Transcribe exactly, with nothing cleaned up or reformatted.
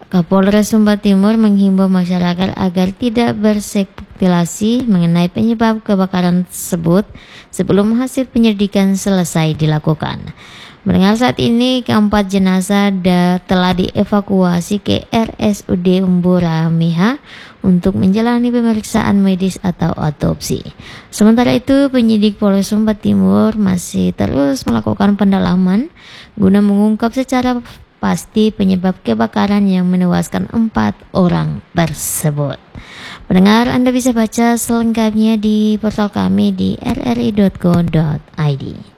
Kapolres Sumba Timur menghimbau masyarakat agar tidak berspekulasi mengenai penyebab kebakaran tersebut sebelum hasil penyelidikan selesai dilakukan. Mendengar saat ini keempat jenazah telah dievakuasi ke R S U D Umbura Miha untuk menjalani pemeriksaan medis atau otopsi. Sementara itu, penyidik Polres Sumba Timur masih terus melakukan pendalaman guna mengungkap secara pasti penyebab kebakaran yang menewaskan empat orang tersebut. Pendengar, Anda bisa baca selengkapnya di portal kami di r r i dot co dot i d.